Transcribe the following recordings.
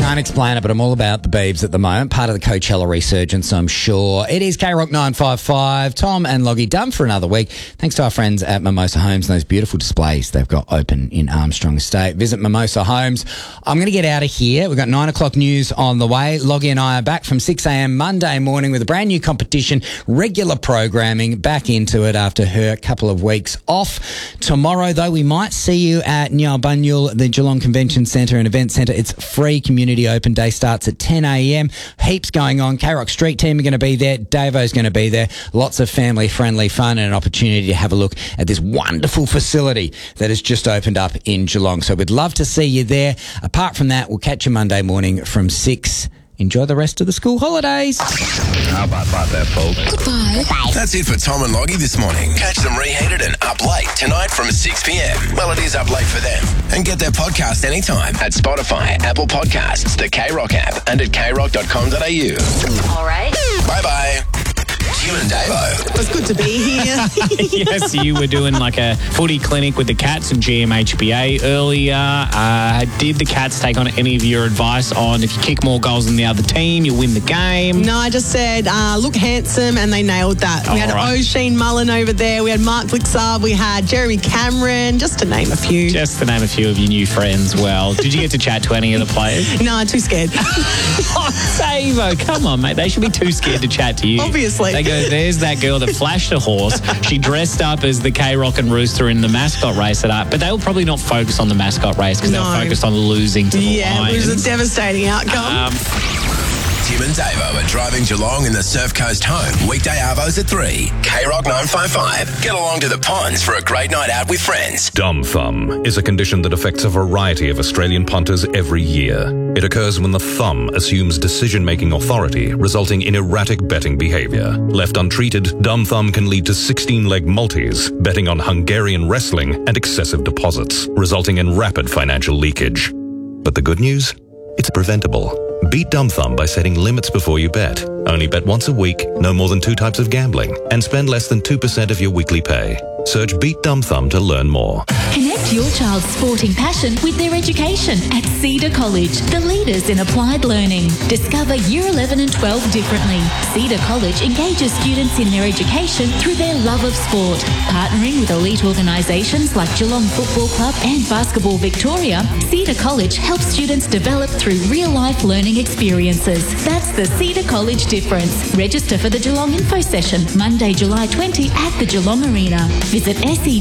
Can't explain it, but I'm all about the Beebs at the moment. Part of the Coachella resurgence, I'm sure. It is K-Rock 955. Tom and Loggy done for another week. Thanks to our friends at Mimosa Homes and those beautiful displays they've got open in Armstrong Estate. Visit Mimosa Homes. I'm going to get out of here. We've got 9 o'clock news on the way. Loggy and I are back from 6 a.m. Monday morning with a brand new competition, regular programming, back into it after her couple of weeks off. Tomorrow, though, we might see you at Nyalbunyal, the Geelong Convention Centre and Event Centre. It's free. Community open day starts at 10 a.m. Heaps going on. K-Rock Street Team are going to be there. Davo's going to be there. Lots of family-friendly fun and an opportunity to have a look at this wonderful facility that has just opened up in Geelong. So we'd love to see you there. Apart from that, we'll catch you Monday morning from 6. Enjoy the rest of the school holidays. How about that, folks? Goodbye. That's it for Tom and Loggy this morning. Catch them reheated and up late tonight from 6 p.m. Well, it is up late for them. And get their podcast anytime at Spotify, Apple Podcasts, the K-Rock app, and at krock.com.au. All right. Bye-bye. Jim and Davo. It's good to be here. Yes, you were doing like a footy clinic with the Cats and GMHBA earlier. Did the Cats take on any of your advice on if you kick more goals than the other team, you win the game? No, I just said, look handsome, and they nailed that. We had O'Sheen Mullen over there. We had Mark Blixar. We had Jeremy Cameron, just to name a few. Just to name a few of your new friends. Well, did you get to chat to any of the players? No, too scared. Davo, come on, mate. They should be too scared to chat to you. Obviously. They go, there's that girl that flashed a horse. She dressed up as the K-Rock and Rooster in the mascot race. But they will probably not focus on the mascot race because they were focused on losing to the Lions. Yeah, it was a devastating outcome. Tim and Davo are driving Geelong in the Surf Coast home. Weekday arvos at 3. K-Rock 955. Get along to the ponds for a great night out with friends. Dumb thumb is a condition that affects a variety of Australian punters every year. It occurs when the thumb assumes decision-making authority, resulting in erratic betting behaviour. Left untreated, dumb thumb can lead to 16-leg multis, betting on Hungarian wrestling and excessive deposits, resulting in rapid financial leakage. But the good news? It's preventable. Beat dumb thumb by setting limits before you bet. Only bet once a week, no more than 2 types of gambling, and spend less than 2% of your weekly pay. Search Beat Dumb Thumb to learn more. Connect your child's sporting passion with their education at Cedar College, the leaders in applied learning. Discover Year 11 and 12 differently. Cedar College engages students in their education through their love of sport. Partnering with elite organisations like Geelong Football Club and Basketball Victoria, Cedar College helps students develop through real-life learning experiences. That's the Cedar College difference. Register for the Geelong Info Session, Monday, July 20 at the Geelong Arena. Visit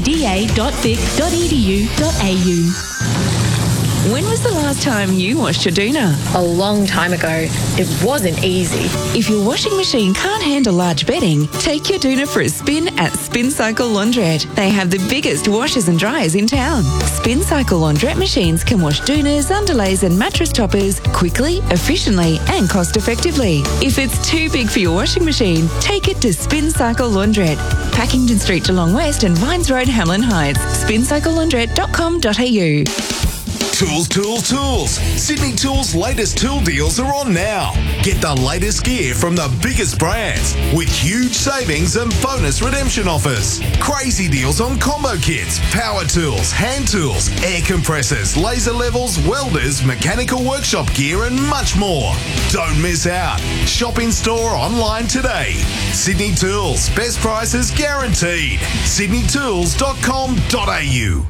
seda.vic.edu.au. When was the last time you washed your doona? A long time ago. It wasn't easy. If your washing machine can't handle large bedding, take your doona for a spin at Spin Cycle Laundrette. They have the biggest washers and dryers in town. Spin Cycle Laundrette machines can wash doonas, underlays and mattress toppers quickly, efficiently and cost effectively. If it's too big for your washing machine, take it to Spin Cycle Laundrette. Packington Street, Geelong West and Vines Road, Hamlin Heights. spincyclelaundrette.com.au. Tools. Sydney Tools' latest tool deals are on now. Get the latest gear from the biggest brands with huge savings and bonus redemption offers. Crazy deals on combo kits, power tools, hand tools, air compressors, laser levels, welders, mechanical workshop gear and much more. Don't miss out. Shop in store or online today. Sydney Tools, best prices guaranteed. sydneytools.com.au.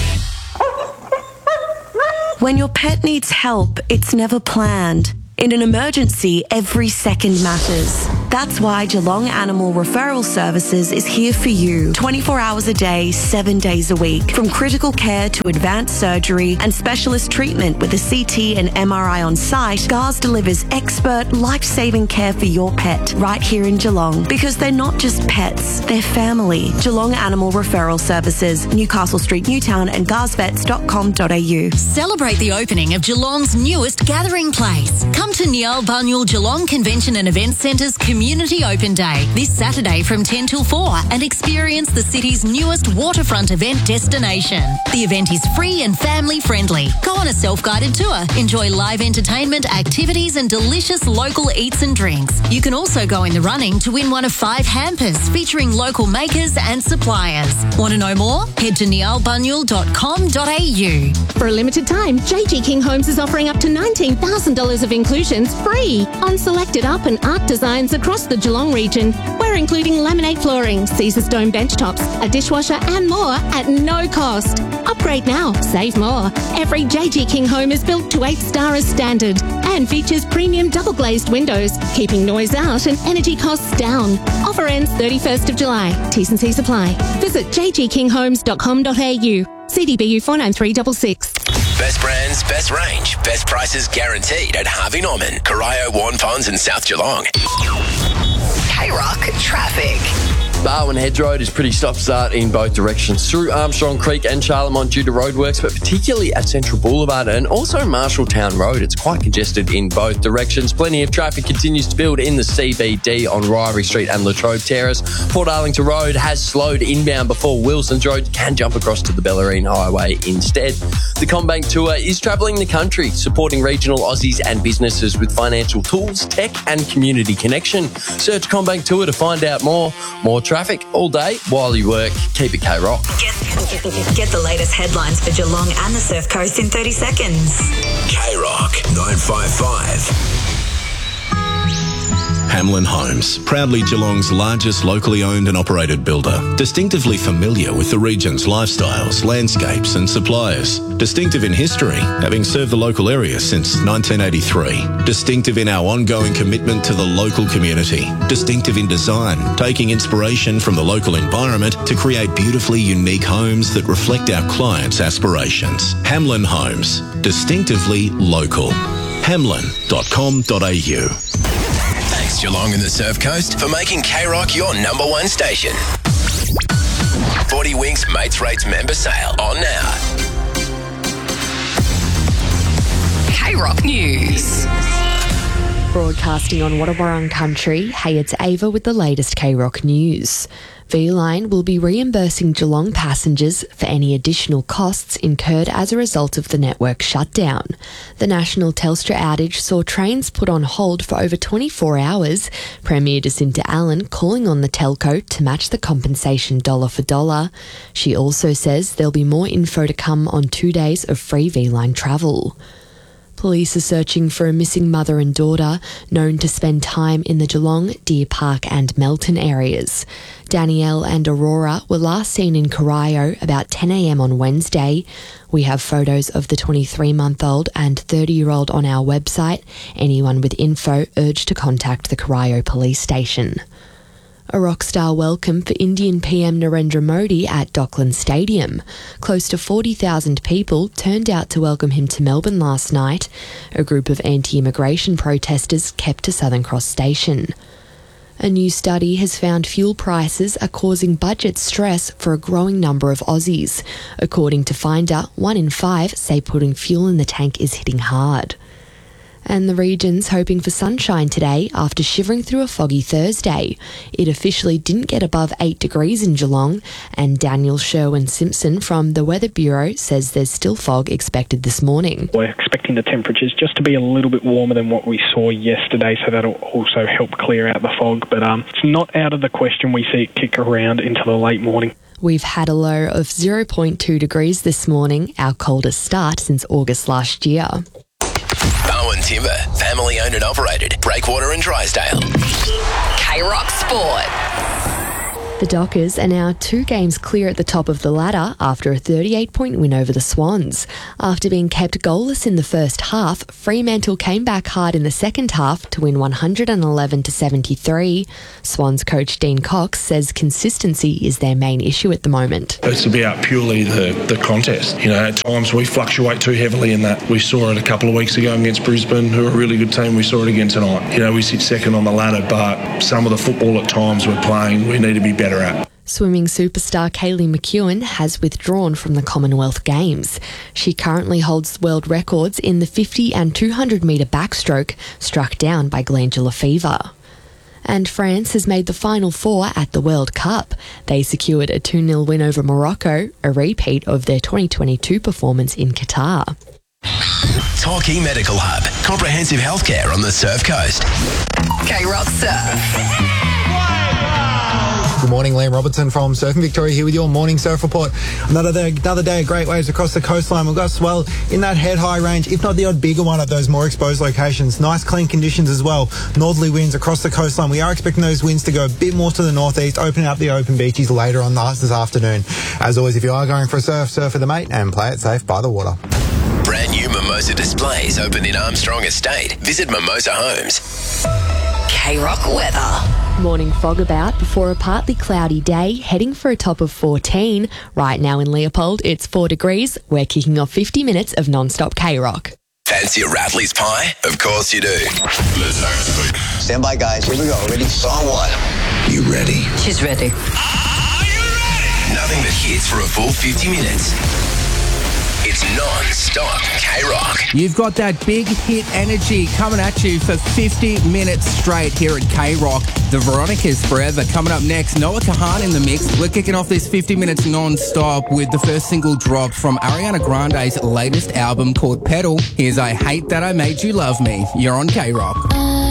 When your pet needs help, it's never planned. In an emergency, every second matters. That's why Geelong Animal Referral Services is here for you 24 hours a day, 7 days a week. From critical care to advanced surgery and specialist treatment with a CT and MRI on site, GARS delivers expert, life-saving care for your pet right here in Geelong. Because they're not just pets, they're family. Geelong Animal Referral Services, Newcastle Street, Newtown and garsvets.com.au. Celebrate the opening of Geelong's newest gathering place. Come Come to Niall Bunyul Geelong Convention and Event Centre's Community Open Day this Saturday from 10 till 4 and experience the city's newest waterfront event destination. The event is free and family friendly. Go on a self-guided tour, enjoy live entertainment, activities and delicious local eats and drinks. You can also go in the running to win one of 5 hampers featuring local makers and suppliers. Want to know more? Head to niallbunyul.com.au. For a limited time, JG King Homes is offering up to $19,000 of inclusions free on selected up and art designs across the Geelong region. We're including laminate flooring, Caesar stone bench tops, a dishwasher and more at no cost. Upgrade now, save more. Every JG King home is built to 8-star as standard and features premium double glazed windows, keeping noise out and energy costs down. Offer ends 31st of July. T's and C's apply. Visit jgkinghomes.com.au. CDBU 49366. Best brands, best range, best prices guaranteed at Harvey Norman, Corio, Warren Ponds and South Geelong. K-Rock traffic. Barwon Hedge Road is pretty stop-start in both directions through Armstrong Creek and Charlemont due to roadworks, but particularly at Central Boulevard and also Marshalltown Road. It's quite congested in both directions. Plenty of traffic continues to build in the CBD on Ryrie Street and Latrobe Terrace. Port Arlington Road has slowed inbound before Wilson's Road. You can jump across to the Bellarine Highway instead. The CommBank Tour is travelling the country, supporting regional Aussies and businesses with financial tools, tech and community connection. Search CommBank Tour to find out more. More traffic all day while you work. Keep it K-Rock. Get the latest headlines for Geelong and the Surf Coast in 30 seconds. K-Rock 955. Hamlin Homes, proudly Geelong's largest locally owned and operated builder. Distinctively familiar with the region's lifestyles, landscapes and suppliers. Distinctive in history, having served the local area since 1983. Distinctive in our ongoing commitment to the local community. Distinctive in design, taking inspiration from the local environment to create beautifully unique homes that reflect our clients' aspirations. Hamlin Homes, distinctively local. hamlin.com.au. Thanks Geelong and the Surf Coast for making K-Rock your number one station. 40 Winks Mates Rates member sale on now. K-Rock News. Broadcasting on Wadawurrung Country, hey, it's Ava with the latest K-Rock News. V-Line will be reimbursing Geelong passengers for any additional costs incurred as a result of the network shutdown. The national Telstra outage saw trains put on hold for over 24 hours, Premier Jacinta Allen calling on the telco to match the compensation dollar for dollar. She also says there'll be more info to come on 2 days of free V-Line travel. Police are searching for a missing mother and daughter known to spend time in the Geelong, Deer Park and Melton areas. Danielle and Aurora were last seen in Corio about 10 a.m. on Wednesday. We have photos of the 23-month-old and 30-year-old on our website. Anyone with info urged to contact the Corio police station. A rockstar welcome for Indian PM Narendra Modi at Docklands Stadium. Close to 40,000 people turned out to welcome him to Melbourne last night. A group of anti-immigration protesters kept to Southern Cross Station. A new study has found fuel prices are causing budget stress for a growing number of Aussies. According to Finder, 1 in 5 say putting fuel in the tank is hitting hard. And the region's hoping for sunshine today after shivering through a foggy Thursday. It officially didn't get above 8 degrees in Geelong, and Daniel Sherwin-Simpson from the Weather Bureau says there's still fog expected this morning. We're expecting the temperatures just to be a little bit warmer than what we saw yesterday, so that'll also help clear out the fog. But it's not out of the question we see it kick around into the late morning. We've had a low of 0.2 degrees this morning, our coldest start since August last year. Bowen Timber, family owned and operated. Breakwater and Drysdale. K-Rock Sport. The Dockers are now 2 games clear at the top of the ladder after a 38-point win over the Swans. After being kept goalless in the first half, Fremantle came back hard in the second half to win 111-73. Swans coach Dean Cox says consistency is their main issue at the moment. It's about purely the contest. You know, at times we fluctuate too heavily in that. We saw it a couple of weeks ago against Brisbane, who are a really good team. We saw it again tonight. You know, we sit second on the ladder, but some of the football at times we're playing, we need to be better at. Swimming superstar Kaylee McEwen has withdrawn from the Commonwealth Games. She currently holds world records in the 50 and 200 metre backstroke, struck down by glandular fever. And France has made the Final Four at the World Cup. They secured a 2-0 win over Morocco, a repeat of their 2022 performance in Qatar. Torquay Medical Hub. Comprehensive healthcare on the Surf Coast. K-Rock Surf. Good morning, Liam Robertson from Surfing Victoria here with your morning surf report. Another day of great waves across the coastline. We've got swell in that head-high range, if not the odd bigger one at those more exposed locations. Nice clean conditions as well. Northerly winds across the coastline. We are expecting those winds to go a bit more to the northeast, opening up the open beaches later on this afternoon. As always, if you are going for a surf with a mate and play it safe by the water. Brand new Mimosa displays open in Armstrong Estate. Visit Mimosa Homes. K-Rock weather. Morning fog about before a partly cloudy day, heading for a top of 14. Right now in Leopold, it's 4 degrees. We're kicking off 50 minutes of non-stop K-Rock. Fancy a Rattleys pie? Of course you do. Let's speak. Stand by, guys. Here we go. Ready? Song 1. You ready? She's ready. Nothing but hits for a full 50 minutes. It's non-stop K-Rock. You've got that big hit energy coming at you for 50 minutes straight here at K-Rock. The Veronica's Forever coming up next. Noah Kahan in the mix. We're kicking off this 50 minutes non-stop with the first single drop from Ariana Grande's latest album called Pedal. Here's I Hate That I Made You Love Me. You're on K-Rock.